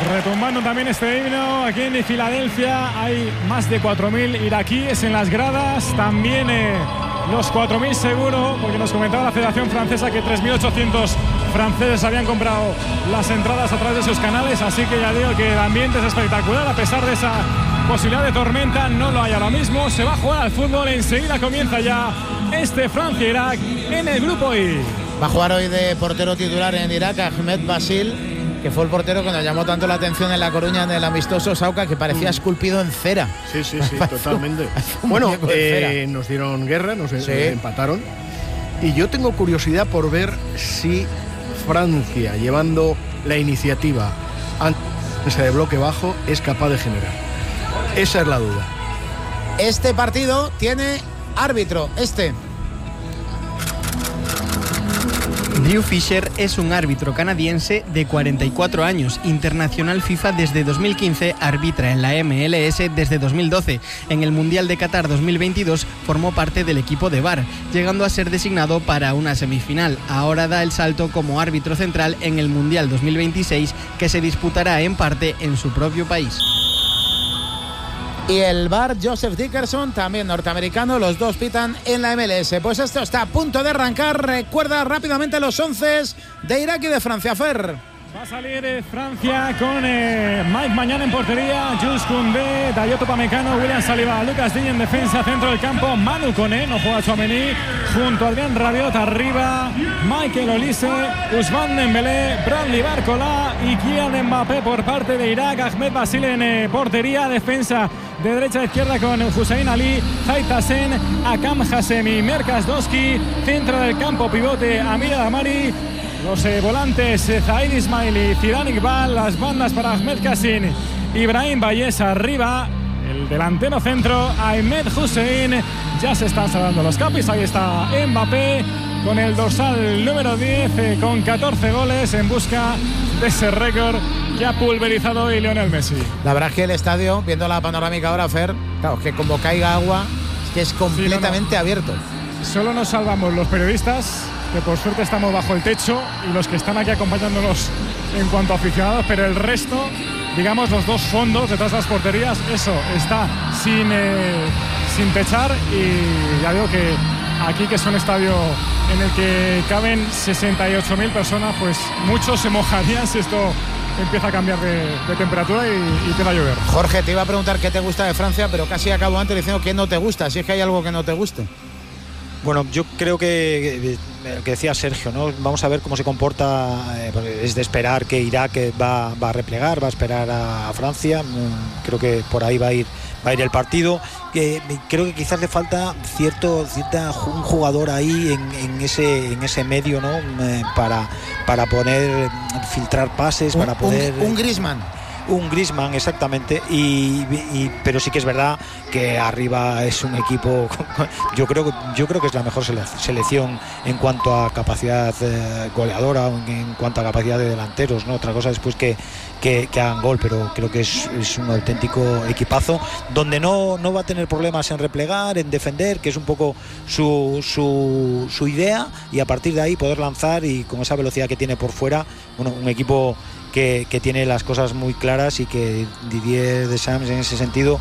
Retumbando también este himno aquí en Filadelfia. Hay más de 4.000 iraquíes en las gradas. También los 4.000 seguro, porque nos comentaba la Federación Francesa que 3.800 franceses habían comprado las entradas a través de sus canales. Así que ya digo que el ambiente es espectacular. A pesar de esa posibilidad de tormenta, no lo hay ahora mismo. Se va a jugar al fútbol. Enseguida comienza ya este Francia-Irak en el grupo I. Va a jugar hoy de portero titular en Irak Ahmed Basil, que fue el portero que nos llamó tanto la atención en La Coruña en el amistoso Sauca, que parecía esculpido en cera. Sí, totalmente. Bueno, nos dieron guerra, nos empataron. Y yo tengo curiosidad por ver si Francia, llevando la iniciativa antes de bloque bajo, es capaz de generar. Esa es la duda. Este partido tiene árbitro, Drew Fisher es un árbitro canadiense de 44 años, internacional FIFA desde 2015, arbitra en la MLS desde 2012. En el Mundial de Qatar 2022 formó parte del equipo de VAR, llegando a ser designado para una semifinal. Ahora da el salto como árbitro central en el Mundial 2026, que se disputará en parte en su propio país. Y el VAR, Joseph Dickerson, también norteamericano, los dos pitan en la MLS. Pues esto está a punto de arrancar. Recuerda rápidamente los 11 de Irak y de Francia, Fer. Va a salir Francia con Mike Mañana en portería, Jules Koundé, Dayot Upamecano, William Saliba, Lucas Digne en defensa, centro del campo, Manu Koné, no juega Tchouaméni, junto a Adrien Rabiot arriba, Michael Olise, Ousmane Dembélé, Bradley Barcola y Kylian Mbappé por parte de Irak. Ahmed Basil en portería, defensa de derecha a izquierda con Hussein Ali, Zait Hassen, Akam Hassemi, Merkas Doski, centro del campo, pivote Amir Damari. Los volantes Zaid Ismail y Zidane Iqbal, las bandas para Ahmed Kassim, Ibrahim Bayes arriba, el delantero centro Ahmed Hussein. Ya se están salvando los capis, ahí está Mbappé con el dorsal número 10 con 14 goles en busca de ese récord que ha pulverizado hoy Lionel Messi. La verdad es que el estadio, viendo la panorámica ahora, Fer, claro, que como caiga agua es que es completamente abierto. Solo nos salvamos los periodistas, que por suerte estamos bajo el techo, y los que están aquí acompañándonos en cuanto a aficionados, pero el resto, digamos los dos fondos detrás de las porterías, eso está sin techar. Y ya digo que aquí, que es un estadio en el que caben 68.000 personas, pues muchos se mojarían si esto empieza a cambiar de temperatura y empieza a llover. Jorge, te iba a preguntar qué te gusta de Francia, pero casi acabo antes diciendo que no te gusta, si es que hay algo que no te guste. Bueno, yo creo que lo que decía Sergio, ¿no? Vamos a ver cómo se comporta. Es de esperar que Irak va a replegar, va a esperar a Francia. Creo que por ahí va a ir el partido. Creo que quizás le falta un jugador ahí en ese medio, ¿no? Para poder filtrar pases, para poder un Griezmann. Un Griezmann, exactamente, pero sí que es verdad que arriba es un equipo, yo creo que es la mejor selección en cuanto a capacidad goleadora, en cuanto a capacidad de delanteros, ¿no? Otra cosa después que hagan gol, pero creo que es un auténtico equipazo, donde no va a tener problemas en replegar, en defender, que es un poco su idea, y a partir de ahí poder lanzar, y con esa velocidad que tiene por fuera, bueno, un equipo que tiene las cosas muy claras, y que Didier Deschamps en ese sentido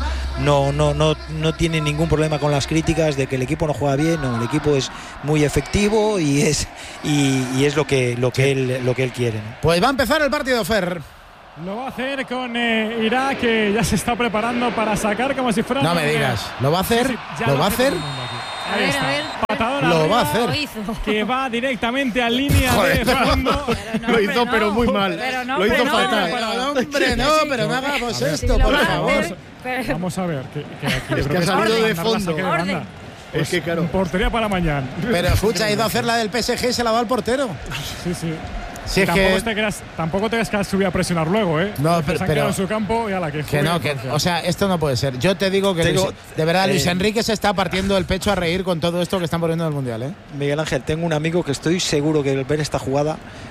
no tiene ningún problema con las críticas de que el equipo no juega bien. No, el equipo es muy efectivo y es lo que él quiere, ¿no? Pues va a empezar el partido, Fer. Lo va a hacer con Irak, que ya se está preparando para sacar como si fuera... No me digas, ¿lo va a hacer? Sí, ¿Lo va a hacer? Ahí está. Patadón lo arriba, va a hacer. Que va directamente a línea de fondo. Lo hizo, pero muy mal. Lo hizo fatal. Hombre, no, pero no hagamos esto, por favor. Vamos a ver. Es que ha salido de fondo. Es que claro. Portería para mañana. Pero escucha, ha ido a hacer la del PSG y se la va al portero. Sí. Si tampoco te creas que subir a presionar luego, ¿eh? No, pero en su campo y a la que o sea, esto no puede ser. Yo te digo que de verdad Luis Enrique se está partiendo el pecho a reír con todo esto que están poniendo en el Mundial, ¿eh? Miguel Ángel, tengo un amigo que estoy seguro que al ver esta jugada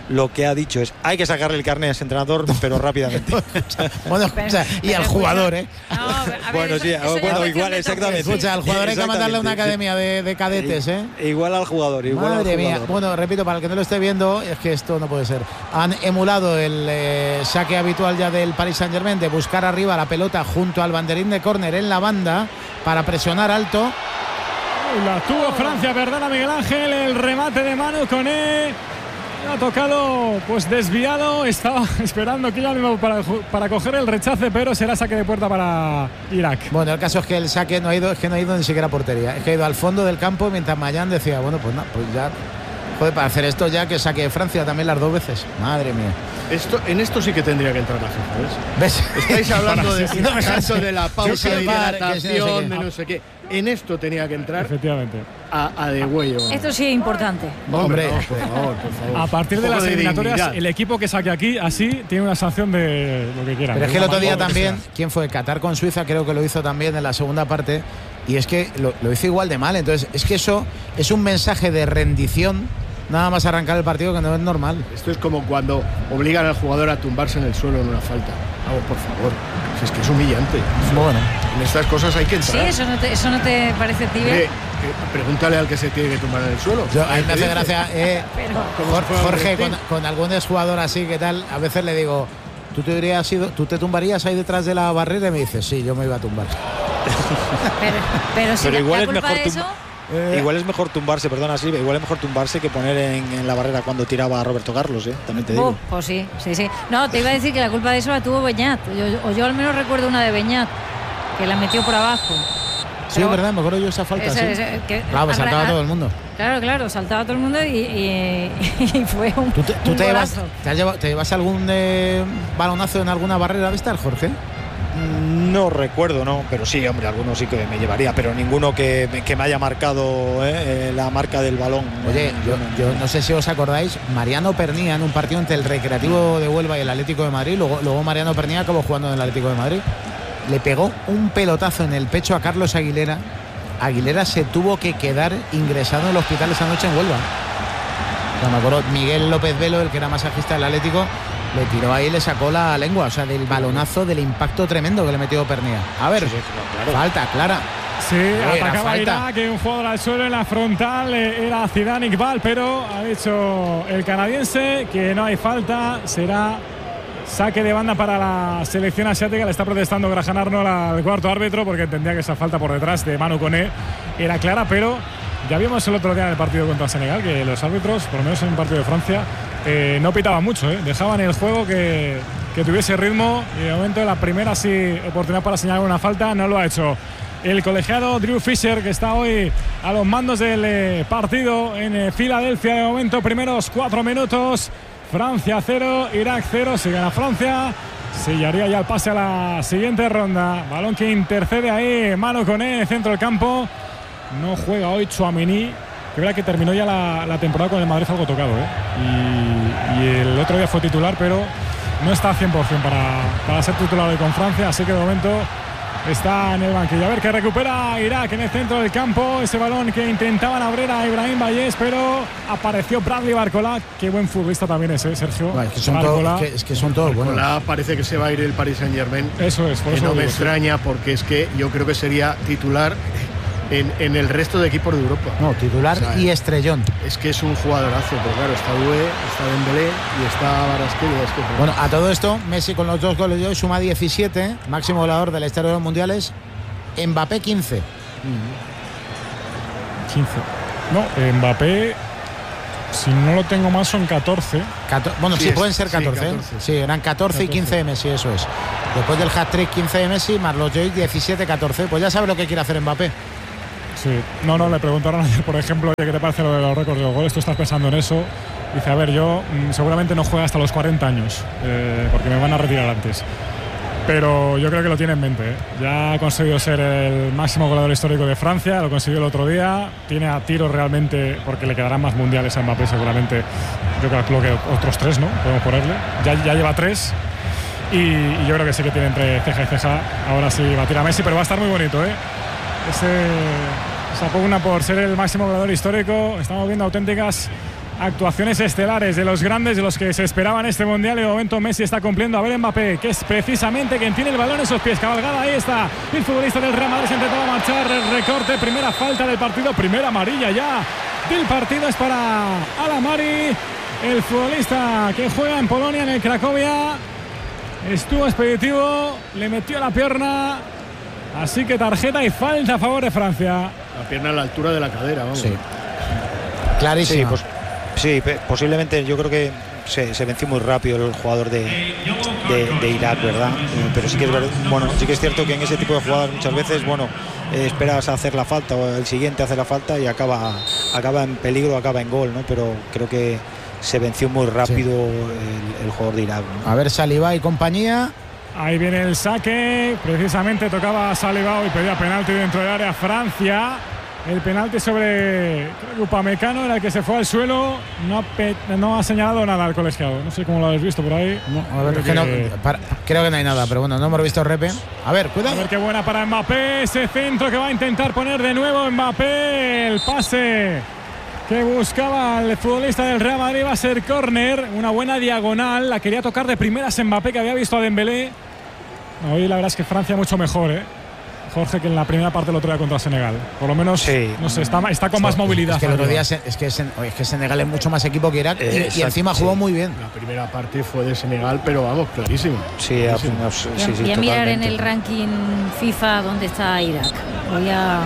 lo que ha dicho es: hay que sacarle el carnet a ese entrenador, pero rápidamente. Bueno, y al jugador, ¿eh? No, a ver, Bueno, sí, bueno, igual, exactamente. Escucha, al jugador hay que mandarle a una academia de cadetes, ¿eh? Igual al jugador, igual. Madre al mía. jugador. Bueno, repito, para el que no lo esté viendo, es que esto no puede ser. Han emulado el saque habitual ya del Paris Saint-Germain de buscar arriba la pelota junto al banderín de córner en la banda para presionar alto. La tuvo Francia, perdona Miguel Ángel, el remate de Manu Koné. Ha tocado pues desviado, estaba esperando Kylian para coger el rechace, pero será saque de puerta para Irak. Bueno, el caso es que el saque no ha ido ni siquiera a portería, es que ha ido al fondo del campo, mientras Mayán decía, bueno, pues no, pues ya, joder, para hacer esto ya que saque Francia también las 2 veces. Madre mía. En esto sí que tendría que entrar la FIFA, ¿Ves? Estáis hablando de, no me tanto de la pausa, de que hidratación, de no sé qué. En esto tenía que entrar Efectivamente. a de huello. Esto sí es importante. Hombre, no, por favor. A partir de las eliminatorias, dignidad. el equipo que saque aquí así tiene una sanción de lo que quiera. pero es que el otro día también, ¿quién fue? Qatar con Suiza, creo que lo hizo también en la segunda parte, y es que lo hizo igual de mal. Entonces, es que eso es un mensaje de rendición, nada más arrancar el partido, que no es normal. Esto es como cuando obligan al jugador a tumbarse en el suelo en una falta. Vamos, por favor. Si es que es humillante. Bueno, En estas cosas hay que Sí, entrar. eso no te parece tibio. Pregúntale al que se tiene que tumbar en el suelo. a mí me hace gracia, Pero Jorge, con algún exjugador así, que tal, a veces le digo, ¿tú te tumbarías ahí detrás de la barrera? Y me dice, sí, yo me iba a tumbar. pero si Pero igual la es culpa mejor de eso, Igual es mejor tumbarse, perdona, sí, igual es mejor tumbarse que poner en la barrera cuando tiraba a Roberto Carlos, también te digo. pues sí. No, te iba a decir que la culpa de eso la tuvo Beñat. Yo al menos recuerdo una de Beñat, que la metió por abajo. Sí, es verdad, me acuerdo yo esa falta. Claro, me saltaba todo el mundo. Claro, saltaba todo el mundo y fue un. ¿Tú te llevas algún balonazo en alguna barrera de estas, Jorge? No recuerdo, no, pero sí, hombre, algunos sí que me llevaría, pero ninguno que me haya marcado la marca del balón. Oye, yo no sé si os acordáis, Mariano Pernía en un partido entre el Recreativo de Huelva y el Atlético de Madrid, luego Mariano Pernía acabó jugando en el Atlético de Madrid, le pegó un pelotazo en el pecho a Carlos Aguilera. Aguilera se tuvo que quedar ingresado en el hospital esa noche en Huelva. No me acuerdo, Miguel López Velo, el que era masajista del Atlético, le tiró ahí y le sacó la lengua, o sea, del balonazo, del impacto tremendo que le metió Pernía. A ver, claro. Falta clara. Sí, atacaba Irak, que un jugador al suelo en la frontal era Zidane Iqbal, pero ha dicho el canadiense que no hay falta, será saque de banda para la selección asiática. Le está protestando Graham Arnold al cuarto árbitro porque entendía que esa falta por detrás de Manu Koné era clara, pero ya vimos el otro día en el partido contra Senegal que los árbitros, por lo menos en un partido de Francia, no pitaban mucho, dejaban el juego que tuviese ritmo, y de momento la primera oportunidad para señalar una falta no lo ha hecho el colegiado Drew Fisher, que está hoy a los mandos del partido en Filadelfia. De momento, primeros 4 minutos, Francia 0, Irak 0. Si gana Francia, sellaría ya el pase a la siguiente ronda. Balón que intercede ahí Manu Koné en el centro del campo. No juega hoy Tchouaméni, que verdad que terminó ya la temporada con el Madrid algo tocado, y el otro día fue titular, pero no está al 100% para ser titular hoy con Francia, así que de momento está en el banquillo. A ver, que recupera Irak en el centro del campo, ese balón que intentaban abrir a Ibrahim Vallés, pero apareció Bradley Barcola. Qué buen futbolista también es, Sergio. Bueno, es que son todos buenos. Barcola parece que se va a ir el Paris Saint-Germain. Eso es, por eso no me extraña, porque es que yo creo que sería titular en el resto de equipos de Europa. No, titular, o sea, y estrellón. Es que es un jugadorazo, pero claro, está Doué, está Dembélé y está Kvaratskhelia. Bueno, a todo esto, Messi con los 2 goles de hoy suma 17, máximo goleador de la historia de los mundiales. Mbappé 15. 15. No, Mbappé, si no lo tengo más, son 14. Bueno, sí, pueden ser 14. Sí, 14. Sí, eran 14 y 15 de Messi, eso es. Después del hat-trick 15 de Messi, más los de hoy 17-14. Pues ya sabe lo que quiere hacer Mbappé. Sí, no, le preguntaron ayer, por ejemplo, ¿qué te parece lo de los récords de los goles? ¿Tú estás pensando en eso? Dice, a ver, yo seguramente no juego hasta los 40 años, porque me van a retirar antes. Pero yo creo que lo tiene en mente, Ya ha conseguido ser el máximo goleador histórico de Francia, lo consiguió el otro día. Tiene a tiro realmente, porque le quedarán más mundiales a Mbappé seguramente. Yo calculo que otros 3, ¿no? Podemos ponerle. Ya lleva 3. Y yo creo que sí que tiene entre ceja y ceja. Ahora sí va a tirar a Messi, pero va a estar muy bonito, esa pugna por ser el máximo goleador histórico. Estamos viendo auténticas actuaciones estelares de los grandes, de los que se esperaban este mundial, y de momento Messi está cumpliendo. A ver Mbappé, que es precisamente quien tiene el balón en sus pies. Cabalgada, ahí está el futbolista del Real Madrid, se intentaba marchar, el recorte, primera falta del partido, primera amarilla ya del partido, es para Alamari, el futbolista que juega en Polonia, en el Cracovia. Estuvo expeditivo, le metió la pierna, así que tarjeta y falta a favor de Francia. La pierna a la altura de la cadera, vamos. Sí. Clarísimo. Sí, pues, sí, posiblemente yo creo que se venció muy rápido el jugador de Irak, ¿verdad? Pero sí que es verdad, bueno, sí que es cierto que en ese tipo de jugadas muchas veces, bueno, esperas a hacer la falta o el siguiente hace la falta y acaba en peligro, acaba en gol, ¿no? Pero creo que se venció muy rápido el jugador de Irak, ¿no? A ver, Saliba y compañía. Ahí viene el saque, precisamente tocaba a Saliba y pedía penalti dentro del área Francia. El penalti sobre Upamecano, era el que se fue al suelo. No ha señalado nada al colegiado. No sé cómo lo habéis visto por ahí. No, a ver, creo que no hay nada, pero bueno, no hemos visto repe. A ver, cuidado. A ver qué buena para Mbappé. Ese centro que va a intentar poner de nuevo Mbappé. El pase que buscaba el futbolista del Real Madrid va a ser córner. Una buena diagonal. La quería tocar de primeras Mbappé, que había visto a Dembélé. Hoy la verdad es que Francia mucho mejor, Jorge, que en la primera parte del otro día contra Senegal. Por lo menos, sí. No sé, está con más movilidad. Es que el otro día es que Senegal es mucho más equipo que Irak y encima jugó muy bien. La primera parte fue de Senegal, pero vamos, clarísimo. Sí, voy a mirar en el ranking FIFA dónde está Irak. Voy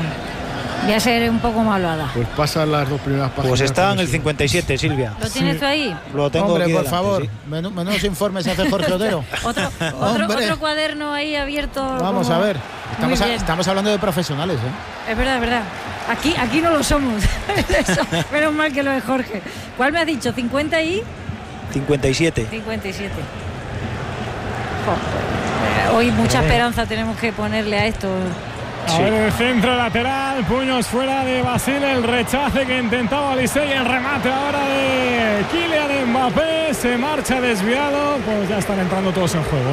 a ser un poco malvada. Pues pasan las dos primeras páginas. Pues está en el 57, Silvia. ¿Lo tienes tú ahí? Lo tengo. Hombre, aquí por delante, favor, sí. menudos informes hace Jorge Otero. otro cuaderno ahí abierto. Vamos a ver. Estamos hablando de profesionales, Es verdad, es verdad. Aquí no lo somos. Menos mal que lo es Jorge. ¿Cuál me has dicho? 50 y 57. 57. Hoy mucha esperanza tenemos que ponerle a esto. A ver, el centro lateral, puños fuera de Basile, el rechace que intentaba Alisei, el remate ahora de Kylian Mbappé, se marcha desviado, pues ya están entrando todos en juego,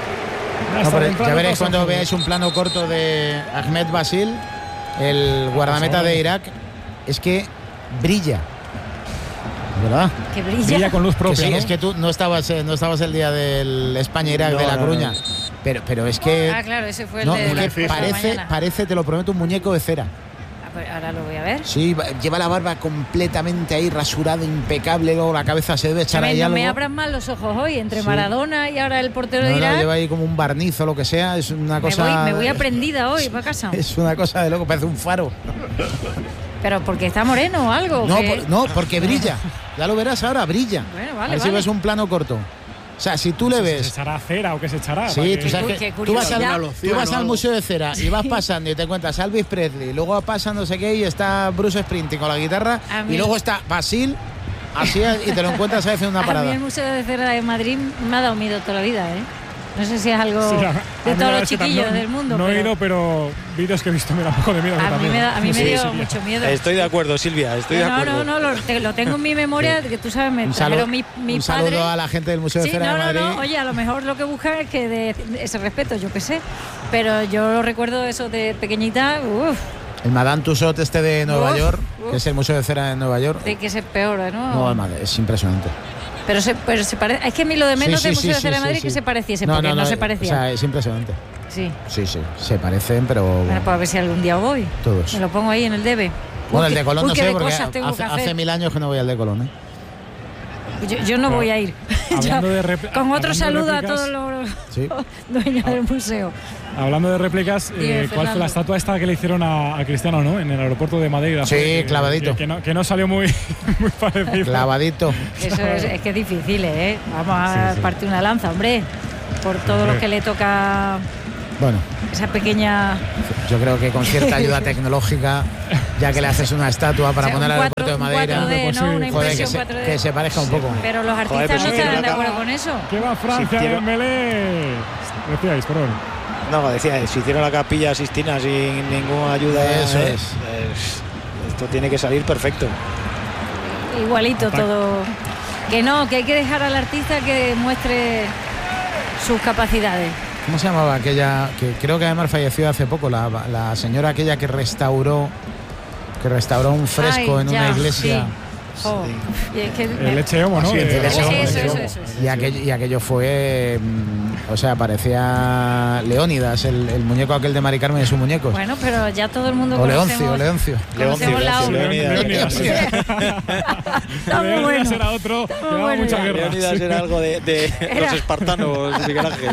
Ya veréis cuando veáis un plano corto de Ahmed Basil, el guardameta de Irak, es que brilla, ¿verdad? Que brilla con luz propia. Que sí, ¿no? es que tú no estabas el día del España-Irak de La Coruña. Pero es que. Claro, ese fue el de es que parece, te lo prometo, un muñeco de cera. Ahora lo voy a ver. Sí, lleva la barba completamente ahí rasurada, impecable, luego la cabeza se debe echar ahí no algo. me abran mal los ojos hoy, entre Maradona y ahora el portero de Irak. Lleva ahí como un barniz o lo que sea, es una cosa. Me voy aprendida hoy para casa. Es una cosa de loco, parece un faro. Pero porque está moreno o algo. No, porque brilla. Ya lo verás ahora, brilla. Bueno, a ver si ves un plano corto. O sea, si tú le ves. ¿Se echará cera o qué se echará? Sí, tú sabes que tú vas al Museo de Cera y vas pasando y te encuentras a Elvis Presley, luego pasa no sé qué y está Bruce Springsteen con la guitarra y luego está Basil, así, y te lo encuentras a veces en una parada. A mí el Museo de Cera de Madrid me ha dado miedo toda la vida, No sé si es algo de todos los chiquillos del mundo. No he ido, pero vídeos que he visto me da un poco de miedo. A mí me dio mucho miedo. Estoy de acuerdo, Silvia, estoy de acuerdo. No, lo tengo en mi memoria, que tú sabes, un saludo a la gente del Museo de Cera de Madrid. Oye, a lo mejor lo que buscan es que de ese respeto, yo qué sé. Pero yo lo recuerdo eso de pequeñita, El Madame Tussauds de Nueva York, que es el Museo de Cera de Nueva York. De que se peor, ¿no? No, es impresionante. Pero se parece. Es que a mí lo de menos del Museo de Cera de Madrid que se pareciese, porque no se parecía. O sea, es impresionante. Sí. Sí, se parecen, pero. Bueno, pues a ver si algún día voy. Todos. Me lo pongo ahí en el debe. Bueno, el de Colón no sé, porque hace 1000 años que no voy al de Colón, Yo no voy a ir. Con otro saludo a todos los dueños del museo. Hablando de réplicas, ¿cuál fue la estatua esta que le hicieron a Cristiano, ¿no? En el aeropuerto de Madeira. Sí, clavadito. Que no salió muy parecido. Clavadito. Eso es que es difícil, Vamos a partir una lanza, hombre. Por todo lo que le toca. Bueno. Esa pequeña. Yo creo que con cierta ayuda tecnológica, ya que le haces una estatua para poner al aeropuerto de Madeira, 4D, ¿no? Una impresión 4D. Que se parezca un poco. Pero los artistas no estarán de acuerdo con eso. ¿Qué va Francia, Dembélé? Decíais, perdón. No, decía, si hicieron la Capilla Sistina sin ninguna ayuda, eso es. Esto tiene que salir perfecto. Igualito todo. Que hay que dejar al artista que muestre sus capacidades. ¿Cómo se llamaba aquella? Que creo que además falleció hace poco, la señora aquella que restauró un fresco en una iglesia. Oh, el leche homo, ¿no? Eso. Y aquello fue, o sea, parecía Leónidas, el muñeco aquel de Mari Carmen y sus muñecos. Bueno, pero ya todo el mundo Leoncio. Leónidas era otro, que daba mucha guerra. Leónidas era algo de los espartanos de Miguel Ángel.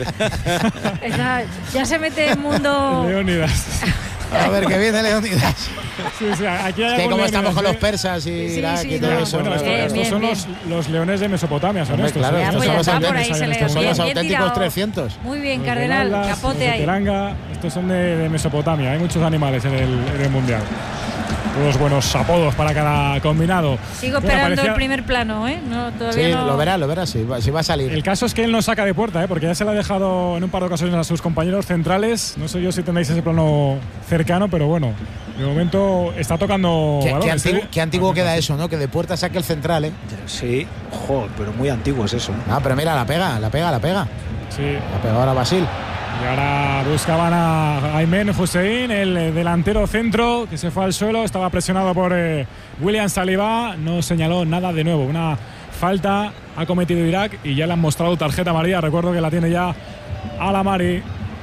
Ya se mete en mundo... Leónidas. A ver, que viene Leónidas. Sí, aquí hay que como estamos con los Leónidas, persas y Irak y todo eso. Bueno, estos son los leones de Mesopotamia, son estos. Claro, estos son los auténticos 300. Muy bien, Cardenal, capote ahí. Estos son de Mesopotamia, hay muchos animales en el Mundial. Todos buenos apodos para cada combinado. Sigo esperando el primer plano, ¿eh? No, todavía sí, no... lo verás, si va a salir. El caso es que él no saca de puerta, porque ya se lo ha dejado en un par de ocasiones a sus compañeros centrales. No sé yo si tenéis ese plano cercano, pero bueno, de momento está tocando balones. Qué antiguo queda eso, ¿no? Que de puerta saque el central, ¿eh? Sí, ojo, pero muy antiguo es eso. Ah, pero mira, la pega. Sí. La pegó ahora Basil. Y ahora buscaban a Aymen Hussein, el delantero centro, que se fue al suelo. Estaba presionado por William Saliba. No señaló nada de nuevo. Una falta ha cometido Irak y ya le han mostrado tarjeta amarilla. Recuerdo que la tiene ya Alamari,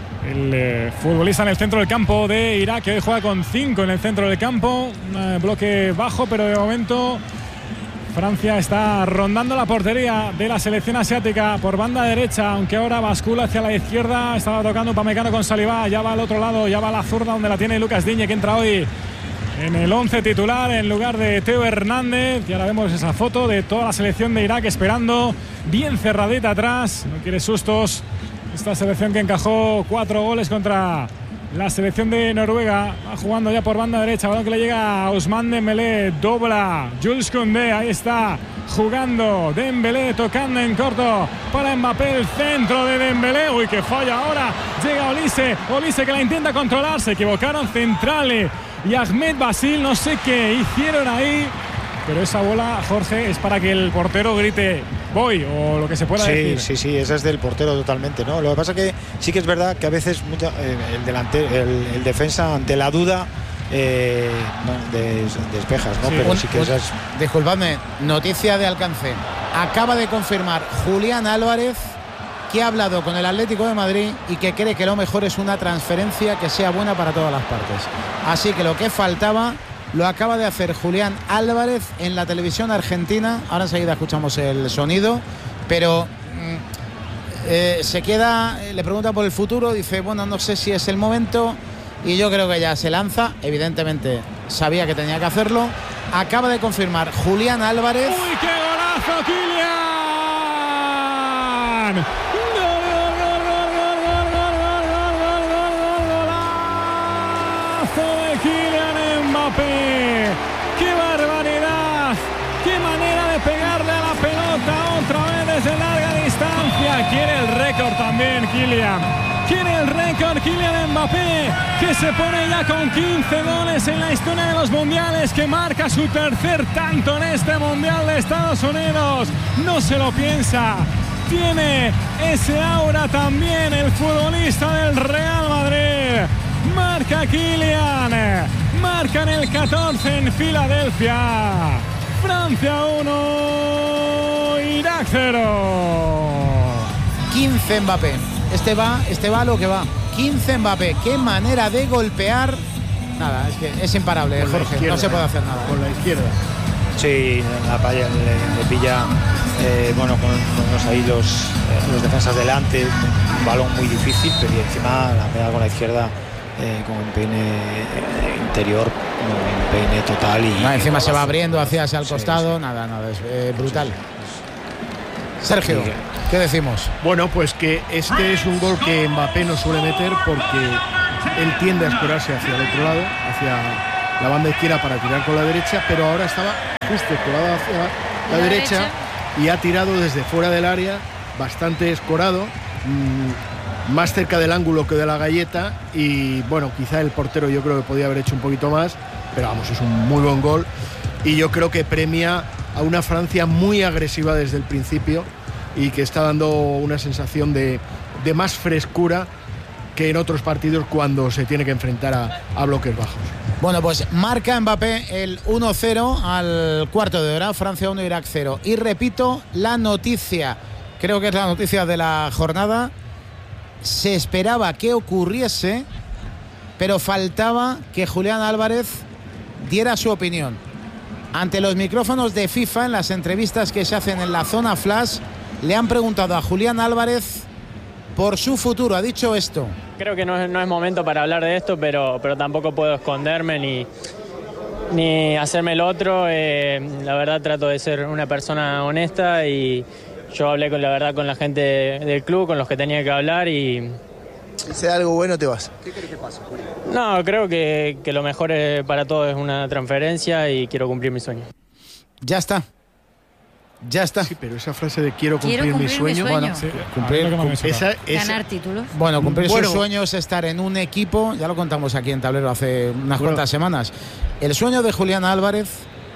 el futbolista en el centro del campo de Irak, que hoy juega con 5 en el centro del campo. Un bloque bajo, pero de momento Francia está rondando la portería de la selección asiática por banda derecha, aunque ahora bascula hacia la izquierda. Estaba tocando Upamecano con Saliba, ya va al otro lado, ya va a la zurda donde la tiene Lucas Digne, que entra hoy en el 11 titular en lugar de Teo Hernández. Y ahora vemos esa foto de toda la selección de Irak esperando, bien cerradita atrás, no quiere sustos. Esta selección que encajó 4 goles contra la selección de Noruega. Va jugando ya por banda derecha, balón que le llega a Ousmane Dembélé, dobla Jules Koundé, ahí está jugando Dembélé, tocando en corto para Mbappé, el centro de Dembélé, uy, que falla ahora, llega Olise que la intenta controlar, se equivocaron centrales y Ahmed Basil, no sé qué hicieron ahí, pero esa bola, Jorge, es para que el portero grite voy o lo que se pueda decir. Sí, esa es del portero totalmente, ¿no? Lo que pasa que sí que es verdad que a veces el defensa ante la duda despejas, ¿no? Sí. Pero sí que esas... Disculpadme, noticia de alcance. Acaba de confirmar Julián Álvarez que ha hablado con el Atlético de Madrid y que cree que lo mejor es una transferencia que sea buena para todas las partes. Así que lo que faltaba lo acaba de hacer Julián Álvarez en la televisión argentina. Ahora enseguida escuchamos el sonido, pero se queda, le pregunta por el futuro, dice, bueno, no sé si es el momento, y yo creo que ya se lanza. Evidentemente sabía que tenía que hacerlo. Acaba de confirmar Julián Álvarez. ¡Uy, qué golazo, Kylian! ¡Qué barbaridad! ¡Qué manera de pegarle a la pelota otra vez desde larga distancia! Quiere el récord también Kylian. Quiere el récord Kylian Mbappé, que se pone ya con 15 goles en la historia de los mundiales, que marca su tercer tanto en este mundial de Estados Unidos. No se lo piensa. Tiene ese aura también el futbolista del Real Madrid. Marca Kylian. Marcan el 14 en Filadelfia. Francia 1, Irak 0. 15 Mbappé. Este va a lo que va. 15 Mbappé. Qué manera de golpear. Nada, es que es imparable, con Jorge. Izquierda, no se puede hacer nada. Con la izquierda. Sí, la palla le pilla, bueno, con ahí los defensas delante. Un balón muy difícil, pero encima la pega con la izquierda. Con un peine interior, un peine total y encima se va abriendo hacia el costado, sí. Nada, es brutal. Sergio, ¿qué decimos? Bueno, pues que este es un gol que Mbappé no suele meter porque él tiende a escorarse hacia el otro lado, hacia la banda izquierda para tirar con la derecha, pero ahora estaba justo escorado hacia la derecha y ha tirado desde fuera del área, bastante escorado, más cerca del ángulo que de la galleta, y bueno, quizá el portero yo creo que podía haber hecho un poquito más, pero vamos, es un muy buen gol y yo creo que premia a una Francia muy agresiva desde el principio y que está dando una sensación de más frescura que en otros partidos cuando se tiene que enfrentar a bloques bajos. Bueno, pues marca Mbappé el 1-0 al cuarto de hora, Francia 1, Irak 0. Y repito, la noticia, creo que es la noticia de la jornada, se esperaba que ocurriese, pero faltaba que Julián Álvarez diera su opinión. Ante los micrófonos de FIFA, en las entrevistas que se hacen en la zona flash, le han preguntado a Julián Álvarez por su futuro. Ha dicho esto: creo que no es momento para hablar de esto, pero tampoco puedo esconderme ni hacerme el otro. La verdad trato de ser una persona honesta y yo hablé con la gente del club, con los que tenía que hablar y... Si sea algo bueno te vas. ¿Qué crees que pasa, Julián? No, creo que lo mejor para todos es una transferencia y quiero cumplir mi sueño. Ya está. Ya está. Sí, pero esa frase de quiero cumplir mi sueño. Bueno, sí, ganar títulos. Bueno, cumplir sus sueños, estar en un equipo, ya lo contamos aquí en Tablero hace unas cuantas semanas. El sueño de Julián Álvarez,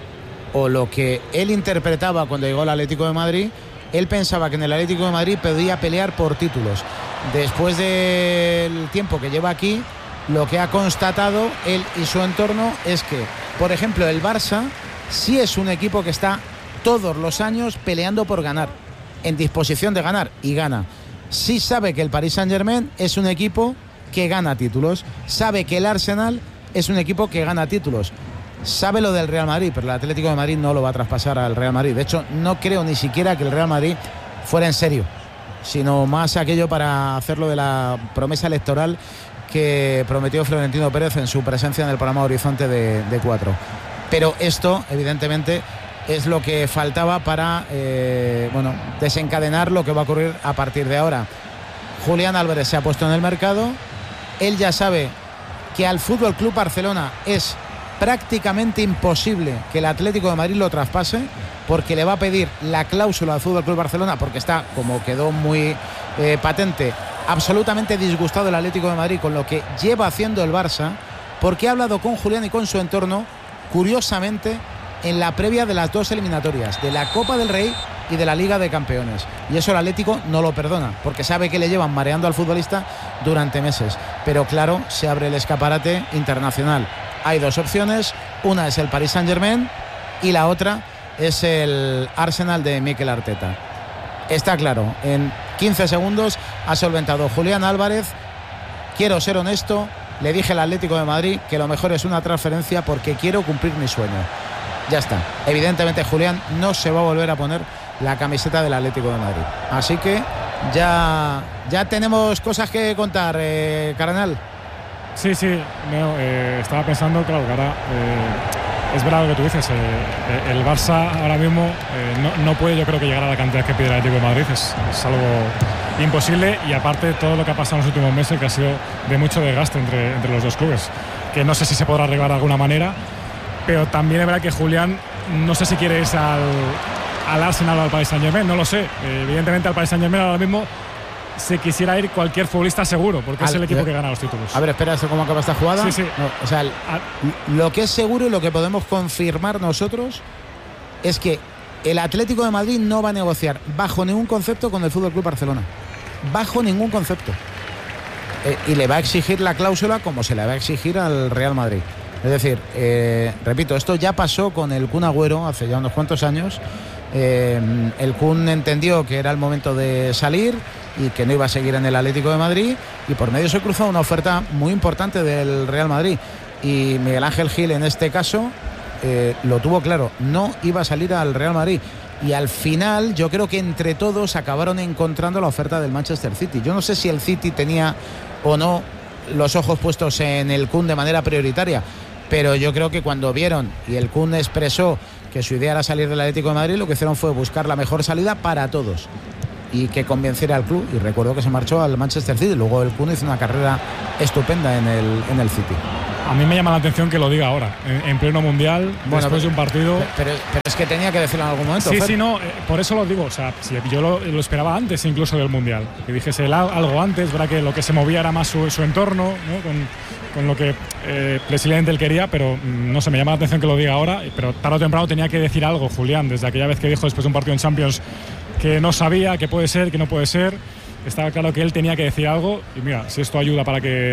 o lo que él interpretaba cuando llegó al Atlético de Madrid, él pensaba que en el Atlético de Madrid podía pelear por títulos. Después del tiempo que lleva aquí, lo que ha constatado él y su entorno es que, por ejemplo, el Barça sí es un equipo que está todos los años peleando por ganar, en disposición de ganar, y gana. Sí sabe que el Paris Saint-Germain es un equipo que gana títulos, sabe que el Arsenal es un equipo que gana títulos, sabe lo del Real Madrid, pero el Atlético de Madrid no lo va a traspasar al Real Madrid. De hecho, no creo ni siquiera que el Real Madrid fuera en serio, sino más aquello para hacerlo de la promesa electoral que prometió Florentino Pérez en su presencia en el programa Horizonte de 4. Pero esto, evidentemente, es lo que faltaba para desencadenar lo que va a ocurrir a partir de ahora. Julián Álvarez se ha puesto en el mercado. Él ya sabe que al Fútbol Club Barcelona es prácticamente imposible que el Atlético de Madrid lo traspase, porque le va a pedir la cláusula al Fútbol Club Barcelona, porque está, como quedó muy patente, absolutamente disgustado el Atlético de Madrid con lo que lleva haciendo el Barça, porque ha hablado con Julián y con su entorno, curiosamente, en la previa de las dos eliminatorias, de la Copa del Rey y de la Liga de Campeones. Y eso el Atlético no lo perdona, porque sabe que le llevan mareando al futbolista durante meses. Pero claro, se abre el escaparate internacional. Hay dos opciones, una es el Paris Saint-Germain y la otra es el Arsenal de Mikel Arteta. Está claro, en 15 segundos ha solventado Julián Álvarez: quiero ser honesto, le dije al Atlético de Madrid que lo mejor es una transferencia porque quiero cumplir mi sueño. Ya está. Evidentemente Julián no se va a volver a poner la camiseta del Atlético de Madrid. Así que ya tenemos cosas que contar, Cardenal. Sí, estaba pensando, claro, que ahora es verdad lo que tú dices, el Barça ahora mismo no puede, yo creo, que llegar a la cantidad que pide el Atlético de Madrid, es algo imposible, y aparte todo lo que ha pasado en los últimos meses, que ha sido de mucho desgaste entre los dos clubes, que no sé si se podrá arreglar de alguna manera. Pero también es verdad que Julián, no sé si quiere irse al Arsenal o al Paris Saint-Germain, no lo sé. Evidentemente al Paris Saint-Germain ahora mismo se quisiera ir cualquier futbolista seguro, porque es el equipo que gana los títulos. A ver, espera, ¿cómo acaba esta jugada? Sí. No, o sea, lo que es seguro y lo que podemos confirmar nosotros es que el Atlético de Madrid no va a negociar bajo ningún concepto con el Fútbol Club Barcelona. Bajo ningún concepto. Y le va a exigir la cláusula como se le va a exigir al Real Madrid. Es decir, repito, esto ya pasó con el Kun Agüero hace ya unos cuantos años. El Kun entendió que era el momento de salir y que no iba a seguir en el Atlético de Madrid, y por medio se cruzó una oferta muy importante del Real Madrid, y Miguel Ángel Gil en este caso lo tuvo claro, no iba a salir al Real Madrid, y al final yo creo que entre todos acabaron encontrando la oferta del Manchester City. Yo no sé si el City tenía o no los ojos puestos en el Kun de manera prioritaria, pero yo creo que cuando vieron y el Kun expresó que su idea era salir del Atlético de Madrid, lo que hicieron fue buscar la mejor salida para todos y que convenciera al club, y recuerdo que se marchó al Manchester City. Luego el Kun hizo una carrera estupenda en el City. A mí me llama la atención que lo diga ahora, en pleno mundial, después de un partido. Pero es que tenía que decirlo en algún momento. Sí, por eso lo digo. O sea, si yo lo esperaba antes incluso del mundial. Que dijese algo antes, verdad que lo que se movía era más su entorno, ¿no? Con lo que presidente él quería, pero no sé, me llama la atención que lo diga ahora. Pero tarde o temprano tenía que decir algo, Julián, desde aquella vez que dijo después de un partido en Champions que no sabía, que puede ser, que no puede ser. Estaba claro que él tenía que decir algo, y mira, si esto ayuda para que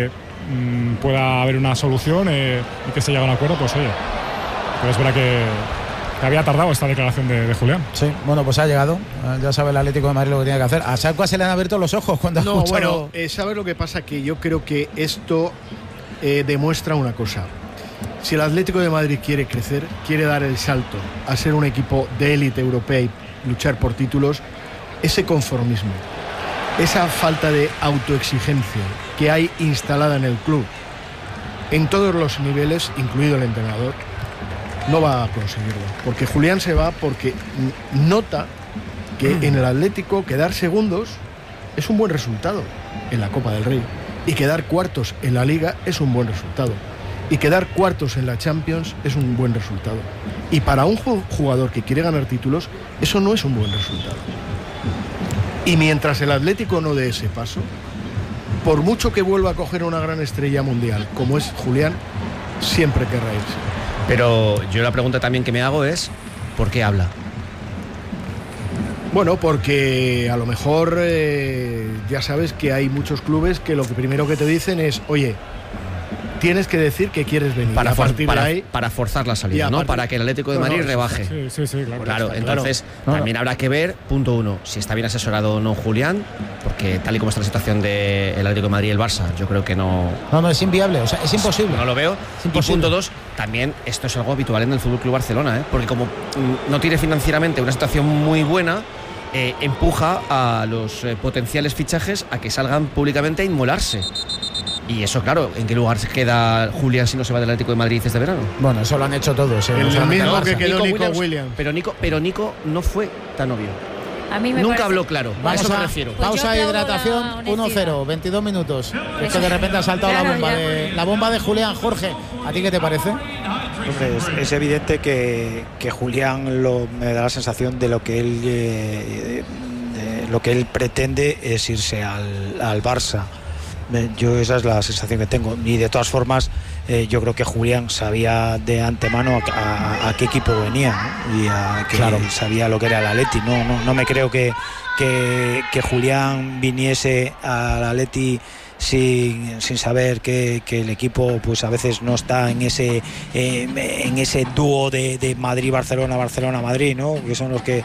pueda haber una solución y que se llegue a un acuerdo, pues oye, pero es verdad que había tardado esta declaración de Julián. Sí, bueno, pues ha llegado. Ya sabe el Atlético de Madrid lo que tiene que hacer. A Salcua se le han abierto los ojos cuando ha escuchado. Bueno, ¿sabes lo que pasa? Que yo creo que esto demuestra una cosa. Si el Atlético de Madrid quiere crecer, quiere dar el salto a ser un equipo de élite europea y luchar por títulos, ese conformismo, esa falta de autoexigencia que hay instalada en el club, en todos los niveles, incluido el entrenador, no va a conseguirlo. Porque Julián se va porque nota que en el Atlético quedar segundos es un buen resultado en la Copa del Rey, y quedar cuartos en la Liga es un buen resultado, y quedar cuartos en la Champions es un buen resultado. Y para un jugador que quiere ganar títulos, eso no es un buen resultado. Y mientras el Atlético no dé ese paso, por mucho que vuelva a coger una gran estrella mundial como es Julián, siempre querrá irse. Pero yo la pregunta también que me hago es, ¿por qué habla? Bueno, porque a lo mejor ya sabes que hay muchos clubes que lo primero que te dicen es, oye, tienes que decir que quieres venir. Para forzar la salida, ¿no? Para que el Atlético de Madrid rebaje. Sí, claro. Entonces, también habrá que ver, punto uno, si está bien asesorado o no Julián, porque tal y como está la situación del Atlético de Madrid y el Barça, yo creo que no... No, es inviable, o sea, es imposible. No lo veo. Y punto dos, también esto es algo habitual en el FC Barcelona, porque como no tiene financieramente una situación muy buena, empuja a los potenciales fichajes a que salgan públicamente a inmolarse. Y eso, claro, ¿en qué lugar se queda Julián si no se va del Atlético de Madrid este verano? Bueno, eso lo han hecho todos. El mismo que quedó Nico Williams. Pero Nico no fue tan obvio. A mí Nunca habló claro. Vamos a eso me refiero. Pues pausa de hidratación, 1-0, 22 minutos. Es que de repente ha saltado la bomba de Julián. Jorge, ¿a ti qué te parece? Hombre, es evidente que Julián me da la sensación de lo que él pretende es irse al Barça. Yo esa es la sensación que tengo, y de todas formas yo creo que Julián sabía de antemano a qué equipo venía, ¿no? Y sabía lo que era el Atleti. No me creo que Julián viniese al Atleti sin saber que el equipo pues a veces no está en ese dúo de Madrid-Barcelona, Barcelona-Madrid, ¿no? Que son los que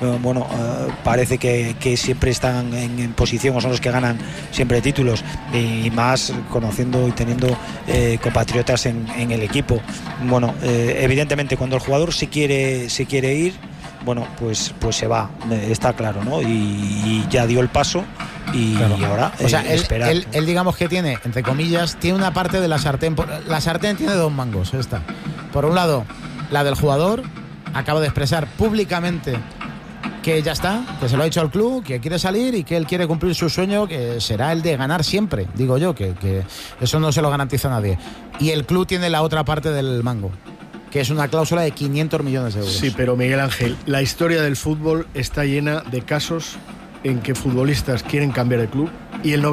parece que siempre están en posición, o son los que ganan siempre títulos, y más conociendo y teniendo compatriotas en el equipo. Evidentemente cuando el jugador se quiere ir, pues se va, está claro, ¿no? Y ya dio el paso. Y ahora esperar. Él digamos que tiene, entre comillas, tiene una parte de la sartén. La sartén tiene dos mangos. Por un lado, la del jugador, acaba de expresar públicamente que ya está, que se lo ha dicho al club, que quiere salir y que él quiere cumplir su sueño, que será el de ganar siempre. Digo yo, que eso no se lo garantiza a nadie. Y el club tiene la otra parte del mango, que es una cláusula de 500 millones de euros. Sí, pero Miguel Ángel, la historia del fútbol está llena de casos en que futbolistas quieren cambiar de club y el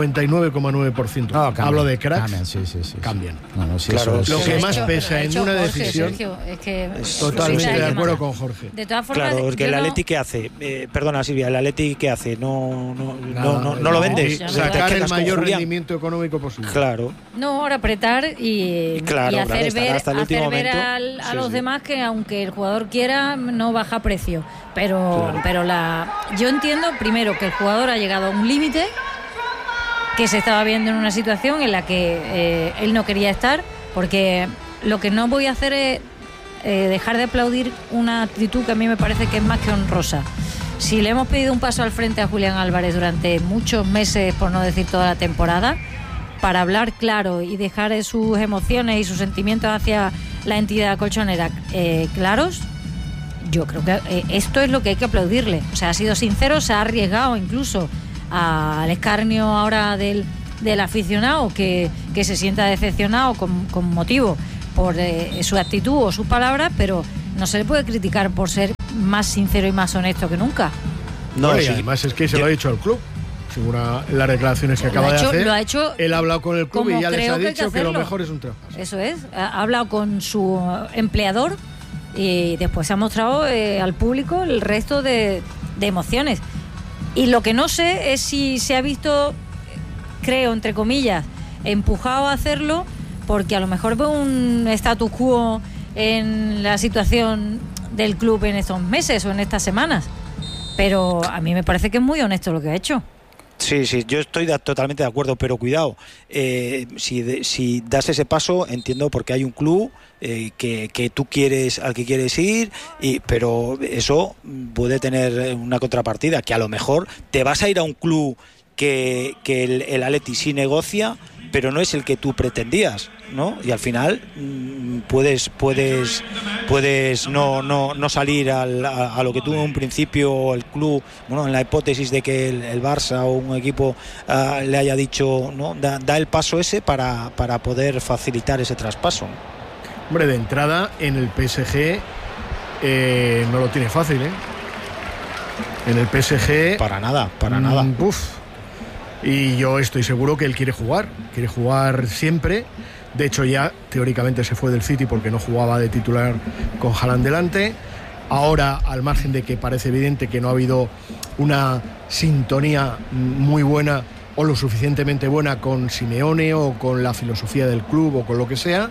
99,9%, hablo de cracks, cambian. Claro, lo que más pesa en una decisión. Sergio, es que totalmente de acuerdo con Jorge. De todas formas, claro, porque el Atleti ¿qué hace? Perdona, Silvia, el Atleti ¿qué hace? No lo vendes. Sacar el mayor rendimiento económico posible. Claro. No, ahora apretar y hacer ver a los demás que aunque el jugador quiera no baja precio. Pero yo entiendo primero que el jugador ha llegado a un límite, que se estaba viendo en una situación en la que él no quería estar, porque lo que no voy a hacer es dejar de aplaudir una actitud que a mí me parece que es más que honrosa. Si le hemos pedido un paso al frente a Julián Álvarez durante muchos meses, por no decir toda la temporada, para hablar claro y dejar sus emociones y sus sentimientos hacia la entidad colchonera claros, yo creo que esto es lo que hay que aplaudirle. O sea, ha sido sincero, se ha arriesgado incluso al escarnio ahora del aficionado que se sienta decepcionado con motivo por su actitud o sus palabras, pero no se le puede criticar por ser más sincero y más honesto que nunca. No, y además es que se lo ha dicho al club. Según las declaraciones que acaba de hacer, él ha hablado con el club y ya les ha dicho que lo mejor es un traspaso. Eso es, ha hablado con su empleador y después se ha mostrado al público el resto de emociones. Y lo que no sé es si se ha visto, creo, entre comillas, empujado a hacerlo porque a lo mejor ve un status quo en la situación del club en estos meses o en estas semanas. Pero a mí me parece que es muy honesto lo que ha hecho. Sí, yo estoy totalmente de acuerdo, pero cuidado, si das ese paso, entiendo porque hay un club que tú quieres, al que quieres ir, pero eso puede tener una contrapartida, que a lo mejor te vas a ir a un club que el Atleti sí negocia, pero no es el que tú pretendías, ¿no? Y al final puedes no salir a lo que tú en un principio el club, bueno, en la hipótesis de que el Barça o un equipo le haya dicho, ¿no? Da el paso ese para poder facilitar ese traspaso. Hombre, de entrada en el PSG no lo tiene fácil, ¿eh? En el PSG para nada. Y yo estoy seguro que él quiere jugar siempre. De hecho, ya teóricamente se fue del City porque no jugaba de titular con Haaland delante. Ahora, al margen de que parece evidente que no ha habido una sintonía muy buena o lo suficientemente buena con Simeone o con la filosofía del club o con lo que sea,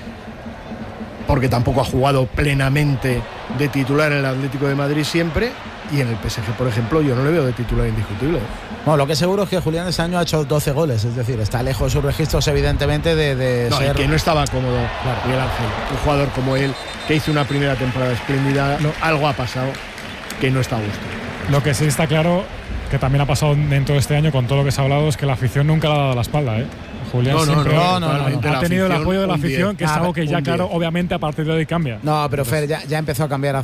porque tampoco ha jugado plenamente de titular en el Atlético de Madrid siempre, y en el PSG, por ejemplo, yo no le veo de titular indiscutible. Bueno, lo que es seguro es que Julián este año ha hecho 12 goles, es decir, está lejos de sus registros, evidentemente, de ser... Y que no estaba cómodo, claro, Miguel Ángel, un jugador como él, que hizo una primera temporada espléndida, algo ha pasado que no está a gusto. Lo que sí está claro, que también ha pasado dentro de este año, con todo lo que se ha hablado, es que la afición nunca le ha dado la espalda, ¿eh? Julián siempre ha tenido el apoyo de la afición, que es algo que ya, claro, obviamente a partir de hoy cambia. No, pero Fer, ya empezó a cambiar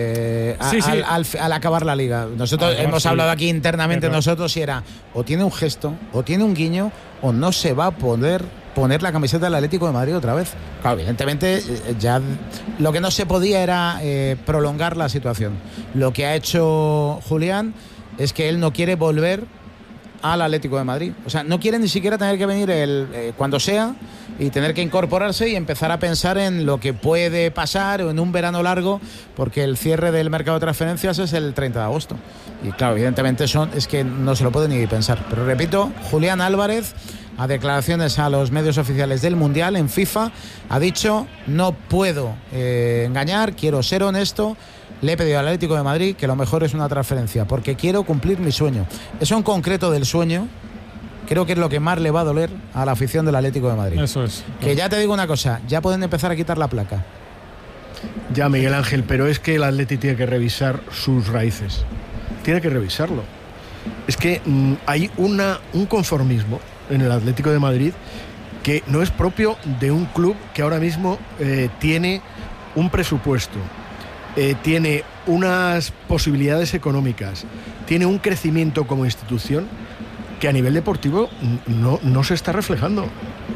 al acabar la liga. Nosotros hemos hablado aquí internamente nosotros y era, o tiene un gesto, o tiene un guiño, o no se va a poner la camiseta del Atlético de Madrid otra vez. Claro, evidentemente ya lo que no se podía era prolongar la situación. Lo que ha hecho Julián es que él no quiere volver al Atlético de Madrid. O sea, no quiere ni siquiera tener que venir cuando sea y tener que incorporarse y empezar a pensar en lo que puede pasar o en un verano largo, porque el cierre del mercado de transferencias es el 30 de agosto. Y claro, evidentemente es que no se lo puede ni pensar. Pero repito, Julián Álvarez, a declaraciones a los medios oficiales del Mundial en FIFA, ha dicho: no puedo engañar, quiero ser honesto. Le he pedido al Atlético de Madrid que lo mejor es una transferencia, porque quiero cumplir mi sueño. Eso en concreto del sueño, creo que es lo que más le va a doler a la afición del Atlético de Madrid. Eso es. Que ya te digo una cosa, ya pueden empezar a quitar la placa. Ya, Miguel Ángel, pero es que el Atleti tiene que revisar sus raíces. Tiene que revisarlo. Es que hay un conformismo en el Atlético de Madrid que no es propio de un club que ahora mismo tiene un presupuesto, tiene unas posibilidades económicas, tiene un crecimiento como institución que a nivel deportivo no se está reflejando.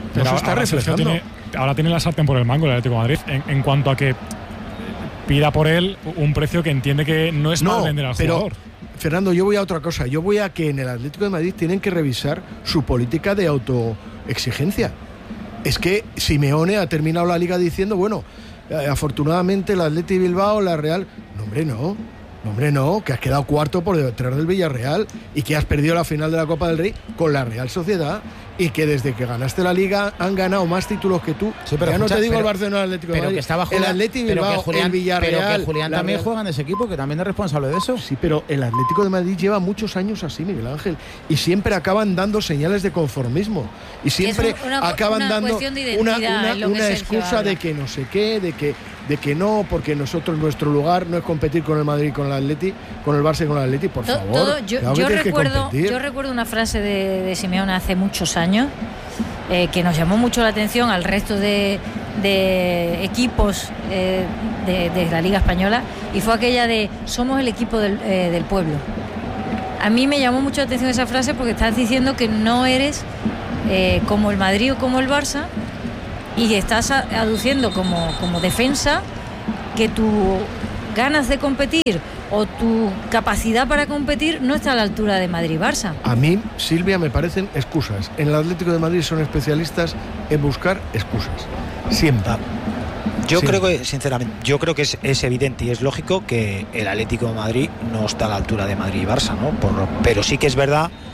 Ahora tiene la sartén por el mango el Atlético de Madrid en cuanto a que pida por él un precio que entiende que no es mal vender al jugador. Fernando, yo voy a otra cosa. Yo voy a que en el Atlético de Madrid tienen que revisar su política de autoexigencia. Es que Simeone ha terminado la liga diciendo, bueno, afortunadamente el Atleti Bilbao, la Real... No, hombre, no, que has quedado cuarto por detrás del Villarreal y que has perdido la final de la Copa del Rey con la Real Sociedad y que desde que ganaste la Liga han ganado más títulos que tú. Sí, pero ya no te digo el Barcelona, el Atlético de Madrid, que estaba el Atleti Bilbao, el Villarreal... Pero que Julián también juega en ese equipo, que también es responsable de eso. Sí, pero el Atlético de Madrid lleva muchos años así, Miguel Ángel, y siempre acaban dando señales de conformismo y siempre acaban dando una excusa de que no sé qué, de que no, porque nuestro lugar no es competir con el Madrid, con el Atleti, con el Barça y con el Atleti, por favor. Yo recuerdo una frase de Simeone hace muchos años que nos llamó mucho la atención al resto de equipos de la Liga Española, y fue aquella de: somos el equipo del pueblo. A mí me llamó mucho la atención esa frase porque estás diciendo que no eres como el Madrid o como el Barça, y estás aduciendo como defensa que tus ganas de competir o tu capacidad para competir no está a la altura de Madrid-Barça. A mí, Silvia, me parecen excusas. En el Atlético de Madrid son especialistas en buscar excusas. Siempre. Yo creo que, sinceramente, es evidente y es lógico que el Atlético de Madrid no está a la altura de Madrid y Barça, ¿no? Pero sí que es verdad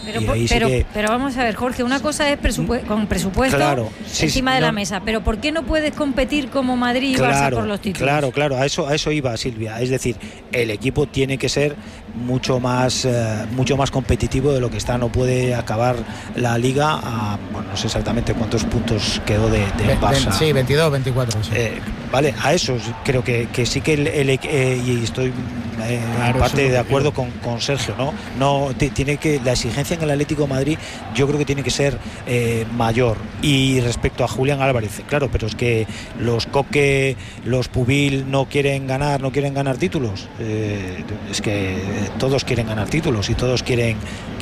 Pero vamos a ver, Jorge, una cosa es con presupuesto encima de la mesa, pero ¿por qué no puedes competir como Madrid y Barça por los títulos? Claro, a eso iba, Silvia. Es decir, el equipo tiene que ser mucho más competitivo de lo que está. No puede acabar la Liga no sé exactamente cuántos puntos quedó de Barça. Sí, 22, 24. Sí. Vale, a eso creo que sí que y estoy en parte de acuerdo con Sergio, no tiene que la exigencia en el Atlético de Madrid, yo creo que tiene que ser mayor. Y respecto a Julián Álvarez, claro, pero es que los Coque, los Pubil no quieren ganar títulos. Es que todos quieren ganar títulos y todos quieren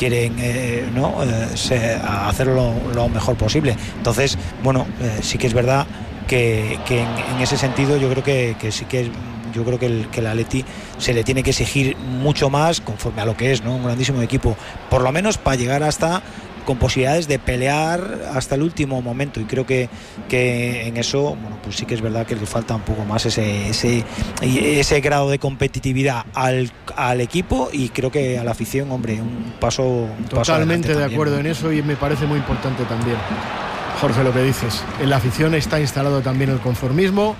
hacerlo lo mejor posible. Entonces, sí que es verdad que en ese sentido yo creo que sí que yo creo que el Atleti se le tiene que exigir mucho más conforme a lo que es, un grandísimo equipo, por lo menos para llegar hasta con posibilidades de pelear hasta el último momento. Y creo que en eso pues sí que es verdad que le falta un poco más ese grado de competitividad al equipo, y creo que a la afición, hombre, un paso totalmente de acuerdo en eso, y me parece muy importante también, Jorge, lo que dices. En la afición está instalado también el conformismo.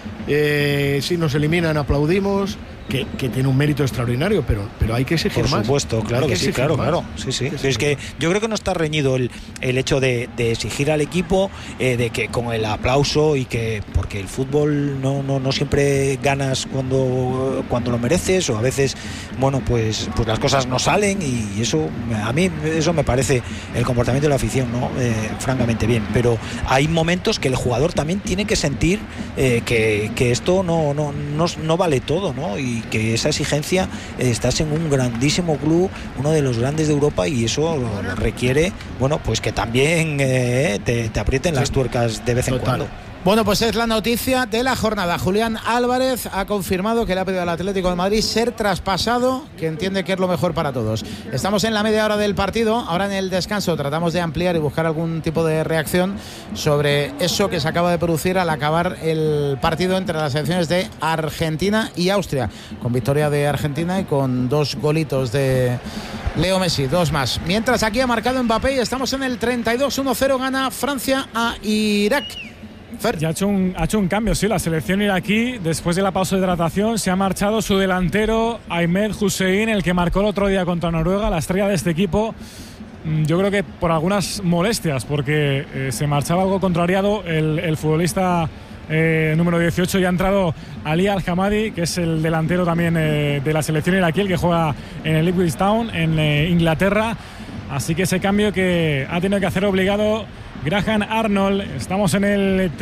Si nos eliminan aplaudimos, que tiene un mérito extraordinario, pero hay que exigir más. Por supuesto, claro que sí, claro. Sí. Es que yo creo que no está reñido el hecho de exigir al equipo, de que con el aplauso, y que porque el fútbol no siempre ganas cuando lo mereces, o a veces pues las cosas no salen, y eso a mí eso me parece el comportamiento de la afición, francamente bien. Pero hay momentos que el jugador también tiene que sentir que esto no vale todo, y que esa exigencia, estás en un grandísimo club, uno de los grandes de Europa, y eso requiere pues que también te aprieten las tuercas de vez en cuando. Bueno, pues es la noticia de la jornada. Julián Álvarez ha confirmado que le ha pedido al Atlético de Madrid ser traspasado, que entiende que es lo mejor para todos. Estamos en la media hora del partido. Ahora en el descanso tratamos de ampliar y buscar algún tipo de reacción sobre eso que se acaba de producir al acabar el partido entre las selecciones de Argentina y Austria, con victoria de Argentina y con 2 golitos de Leo Messi, 2 más. Mientras aquí ha marcado Mbappé y estamos en el 32-1-0, gana Francia a Irak. Ya ha hecho un cambio, sí, la selección iraquí. Después de la pausa de hidratación se ha marchado su delantero Ahmed Hussein, el que marcó el otro día contra Noruega, la estrella de este equipo. Yo creo que por algunas molestias, porque se marchaba algo contrariado el futbolista número 18, y ha entrado Ali Al-Hamadi, que es el delantero también de la selección iraquí, el que juega en el Ipswich Town en Inglaterra. Así que ese cambio que ha tenido que hacer obligado Graham Arnold. Estamos en el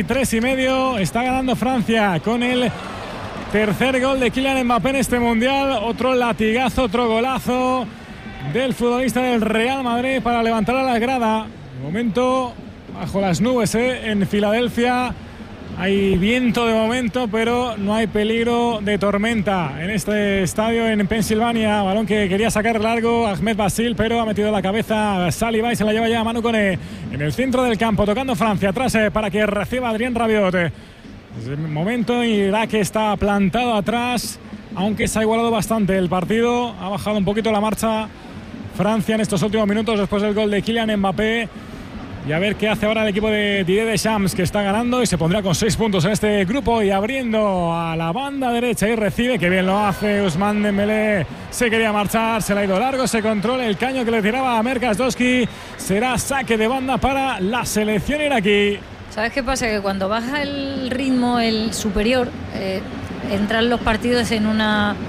33,5. Está ganando Francia con el tercer gol de Kylian Mbappé en este mundial. Otro latigazo, otro golazo del futbolista del Real Madrid para levantar a la grada. De momento bajo las nubes en Filadelfia. Hay viento de momento, pero no hay peligro de tormenta en este estadio en Pensilvania. Balón que quería sacar largo Ahmed Basil, pero ha metido la cabeza Saliba y se la lleva ya Manu Koné en el centro del campo, tocando Francia atrás para que reciba Adrien Rabiot. Desde el momento Irak está plantado atrás, aunque se ha igualado bastante el partido. Ha bajado un poquito la marcha Francia en estos últimos minutos después del gol de Kylian Mbappé. Y a ver qué hace ahora el equipo de Didier Deschamps, que está ganando y se pondrá con 6 puntos en este grupo, y abriendo a la banda derecha y recibe, que bien lo hace Ousmane Dembélé. Se quería marchar, se le ha ido largo, se controla el caño que le tiraba a Merkasdowski. Será saque de banda para la selección iraquí. ¿Sabes qué pasa? Que cuando baja el ritmo, el superior, entran los partidos en una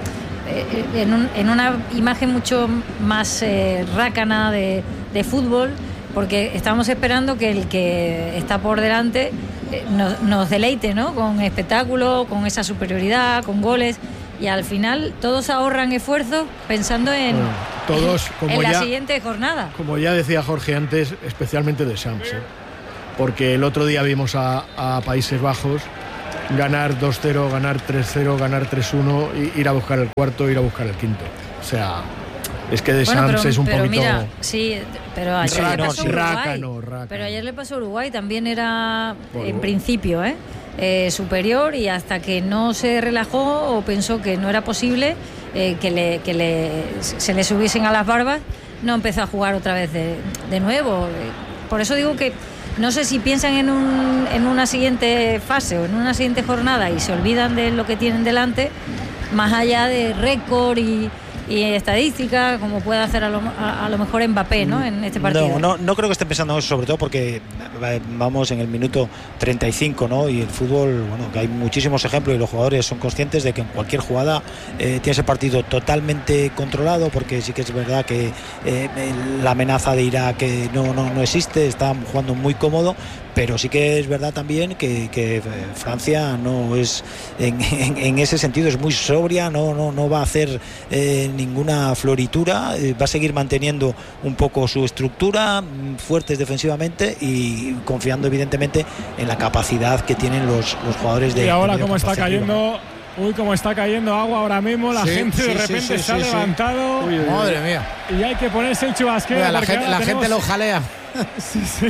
imagen mucho más rácana de fútbol, porque estamos esperando que el que está por delante nos deleite, ¿no? Con espectáculo, con esa superioridad, con goles, y al final todos ahorran esfuerzos pensando en la siguiente jornada. Como ya decía Jorge antes, especialmente de Deschamps, porque el otro día vimos a Países Bajos ganar 2-0, ganar 3-0, ganar 3-1, ir a buscar el cuarto, ir a buscar el quinto. O sea, es que Deschamps es un poquito... Mira, sí, pero ayer le pasó Uruguay. Pero ayer le pasó a Uruguay, también era, en principio, superior, y hasta que no se relajó o pensó que no era posible se le subiesen a las barbas, no empezó a jugar otra vez de nuevo. Por eso digo que no sé si piensan en una siguiente fase o en una siguiente jornada y se olvidan de lo que tienen delante, más allá de récord y estadística, como puede hacer a lo mejor Mbappé, ¿no? En este partido. No creo que estén pensando en eso, sobre todo porque vamos en el minuto 35, ¿no? Y el fútbol, bueno, que hay muchísimos ejemplos y los jugadores son conscientes de que en cualquier jugada tiene ese partido totalmente controlado, porque sí que es verdad que la amenaza de Irak no existe, están jugando muy cómodo, pero sí que es verdad también que Francia no es en ese sentido, es muy sobria, no va a hacer ninguna floritura, va a seguir manteniendo un poco su estructura, fuertes defensivamente y confiando evidentemente en la capacidad que tienen los jugadores de. Y ahora cómo está cayendo. Cómo está cayendo agua ahora mismo. La gente de repente se ha levantado. Madre mía. Y hay que ponerse el chubasquero. La gente lo jalea. Sí.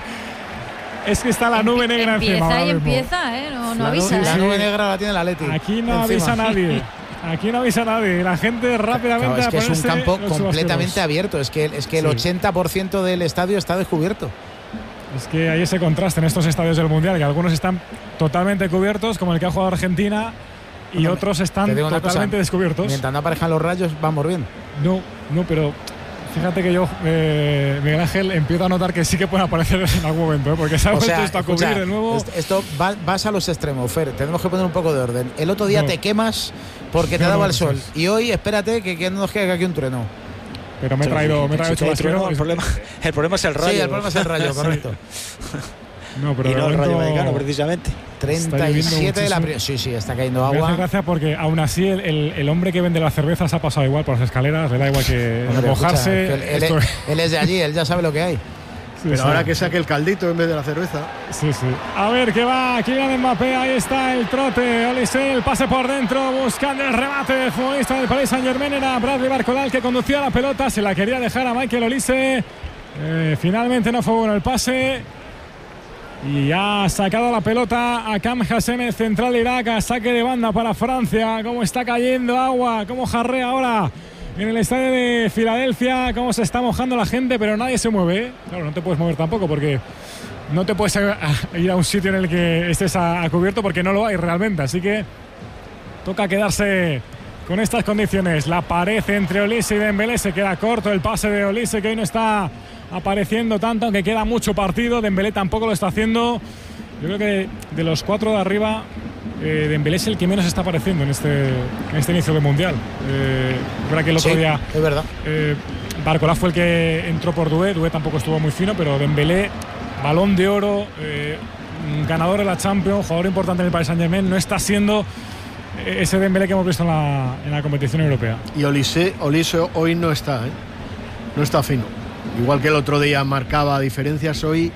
Es que está la nube negra encima. Empieza, ¿eh? No avisa. La nube negra la tiene el Atleti. Aquí no avisa nadie. Aquí no avisa nadie. La gente rápidamente. Claro, es que es un campo completamente abierto. Es que el 80% del estadio está descubierto. Es que hay ese contraste en estos estadios del Mundial, que algunos están totalmente cubiertos, como el que ha jugado Argentina, y otros están totalmente descubiertos. Mientras no aparezcan los rayos, vamos bien. No, pero fíjate que yo, Miguel Ángel, empiezo a notar que sí que puede aparecer en algún momento, porque se ha vuelto esto a cubrir de nuevo. Esto vas a los extremos, Fer. Tenemos que poner un poco de orden. El otro día te quemas porque te daba el sol. Y hoy, espérate, que no nos quede aquí un trueno. Pero me he traído chubasquero. El problema es el rayo. Sí, el problema es el rayo, correcto. No, pero y no el Rayo Vallecano, precisamente. 37 de la primera. Sí, está cayendo agua. Me hace gracia porque aún así el hombre que vende las cervezas ha pasado igual por las escaleras, le da igual que mojarse. Él es de allí, él ya sabe lo que hay. Pero ahora que saque el caldito en vez de la cerveza. Sí. A ver qué va. Kylian Mbappé, ahí está el trote. Olise, el pase por dentro, buscando el remate del futbolista del Paris Saint-Germain. Era Bradley Barcola el que conducía la pelota. Se la quería dejar a Michael Olise. Finalmente no fue bueno el pase. Y ha sacado la pelota a Kam Hassem, el central de Irak, a saque de banda para Francia. Cómo está cayendo agua, cómo jarrea ahora en el estadio de Filadelfia, cómo se está mojando la gente, pero nadie se mueve. Claro, no te puedes mover tampoco porque no te puedes ir a un sitio en el que estés a cubierto, porque no lo hay realmente. Así que toca quedarse con estas condiciones. La pared entre Olise y Dembélé, se queda corto el pase de Olise, que hoy no está apareciendo tanto, aunque queda mucho partido. Dembélé tampoco lo está haciendo. Yo creo que de los cuatro de arriba, Dembélé es el que menos está apareciendo en este inicio del Mundial. Verdad que el otro día es verdad. Barcola fue el que entró por Doué tampoco estuvo muy fino, pero Dembélé, Balón de Oro, ganador de la Champions, jugador importante en el Paris Saint-Germain, no está siendo ese Dembélé que hemos visto en la competición europea. Y Olise hoy no está, no está fino. Igual que el otro día marcaba diferencias, hoy.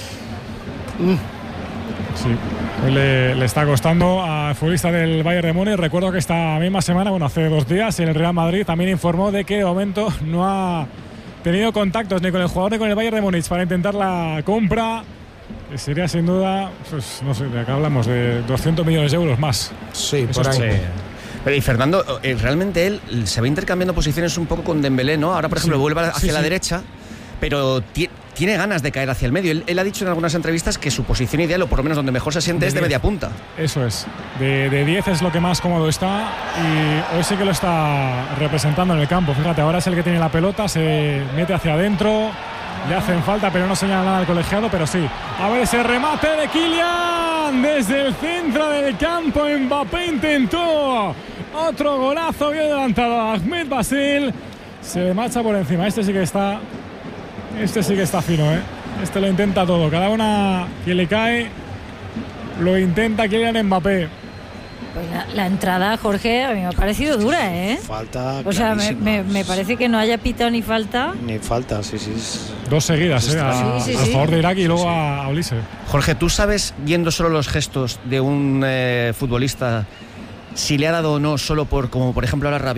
Sí, hoy le está costando al futbolista del Bayern de Múnich. Recuerdo que esta misma semana, hace 2 días, el Real Madrid también informó de que de momento no ha tenido contactos ni con el jugador ni con el Bayern de Múnich para intentar la compra, que sería sin duda, pues no sé, de acá hablamos de 200 millones de euros más. Sí, por ahí. Pero y Fernando, realmente él se va intercambiando posiciones un poco con Dembélé, ¿no? Ahora, por ejemplo, vuelve hacia la derecha, pero tiene ganas de caer hacia el medio. Él ha dicho en algunas entrevistas que su posición ideal, o por lo menos donde mejor se siente, es de media punta. Eso es. De 10 es lo que más cómodo está, y hoy sí que lo está representando en el campo. Fíjate, ahora es el que tiene la pelota, se mete hacia adentro, le hacen falta, pero no señala nada al colegiado, pero sí. A ver ese remate de Kylian desde el centro del campo. Mbappé intentó otro golazo, bien adelantado a Ahmed Basil, se le marcha por encima. Este sí que está fino, Este lo intenta todo, cada una que le cae lo intenta Kylian Mbappé. Pues la entrada, Jorge, a mí me ha parecido dura, Falta. O sea, me parece que no haya pitado ni falta. Ni falta, sí. 2 seguidas, al jugador de Irak y luego a Olise. Jorge, ¿tú sabes, viendo solo los gestos de un futbolista, si le ha dado o no, solo como por ejemplo ahora Rabiot,